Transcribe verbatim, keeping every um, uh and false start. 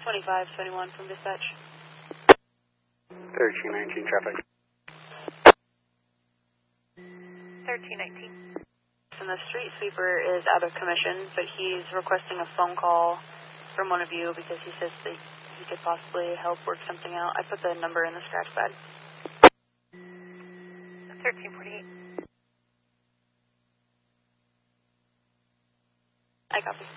twenty-five twenty-one from dispatch. thirteen nineteen traffic. thirteen nineteen. And the street sweeper is out of commission, but he's requesting a phone call from one of you because he says that he could possibly help work something out. I put the number in the scratch pad. thirteen forty-eight. I copy.